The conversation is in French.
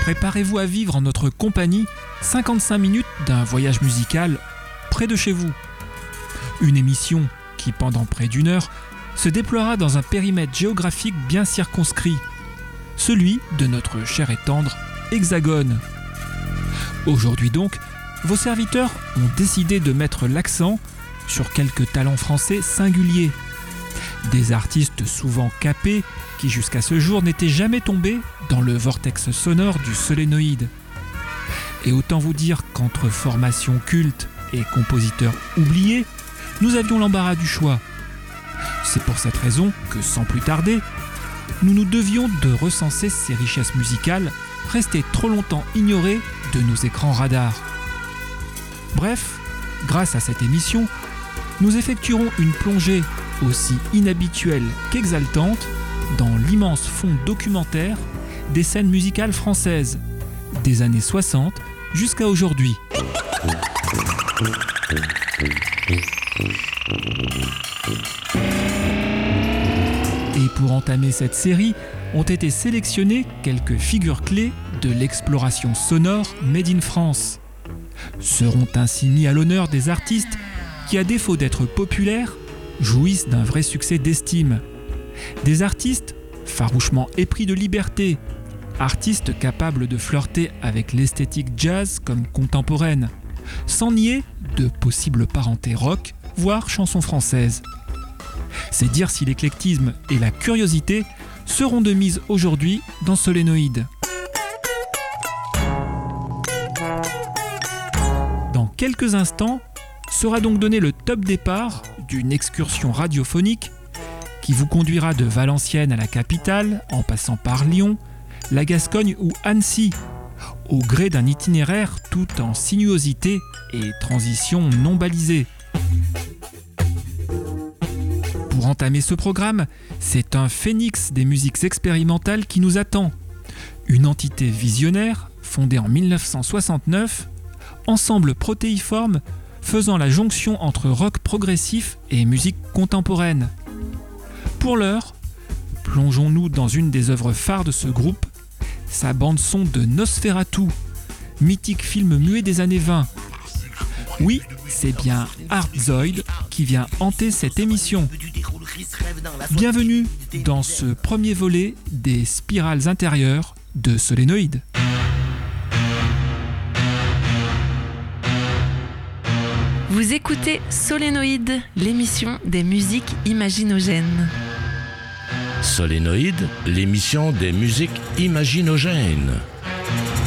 Préparez-vous à vivre en notre compagnie 55 minutes d'un voyage musical près de chez vous. Une émission qui, pendant près d'une heure, se déploiera dans un périmètre géographique bien circonscrit, celui de notre cher et tendre Hexagone. Aujourd'hui donc, vos serviteurs ont décidé de mettre l'accent sur quelques talents français singuliers. Des artistes souvent capés qui jusqu'à ce jour n'étaient jamais tombés dans le vortex sonore du solénoïde. Et autant vous dire qu'entre formation culte et compositeurs oubliés, nous avions l'embarras du choix. C'est pour cette raison que, sans plus tarder, nous nous devions de recenser ces richesses musicales restées trop longtemps ignorées de nos écrans radars. Bref, grâce à cette émission, nous effectuerons une plongée aussi inhabituelle qu'exaltante dans l'immense fond documentaire des scènes musicales françaises, des années 60 jusqu'à aujourd'hui. Et pour entamer cette série, ont été sélectionnées quelques figures clés de l'exploration sonore Made in France. Seront ainsi mis à l'honneur des artistes qui, à défaut d'être populaires, jouissent d'un vrai succès d'estime. Des artistes farouchement épris de liberté, artistes capables de flirter avec l'esthétique jazz comme contemporaine, sans nier de possibles parentés rock, voire chansons françaises. C'est dire si l'éclectisme et la curiosité seront de mise aujourd'hui dans Solénoïde. Dans quelques instants, sera donc donné le top départ d'une excursion radiophonique qui vous conduira de Valenciennes à la capitale, en passant par Lyon, la Gascogne ou Annecy, au gré d'un itinéraire tout en sinuosité et transition non balisée. Pour entamer ce programme, c'est un phénix des musiques expérimentales qui nous attend. Une entité visionnaire, fondée en 1969, ensemble protéiforme faisant la jonction entre rock progressif et musique contemporaine. Pour l'heure, plongeons-nous dans une des œuvres phares de ce groupe, sa bande-son de Nosferatu, mythique film muet des années 20. Oui, c'est bien Artzoid qui vient hanter cette émission. Bienvenue dans ce premier volet des spirales intérieures de Solénoïde. Vous écoutez Solénoïde, l'émission des musiques imaginogènes. Solénoïde, l'émission des musiques imaginogènes.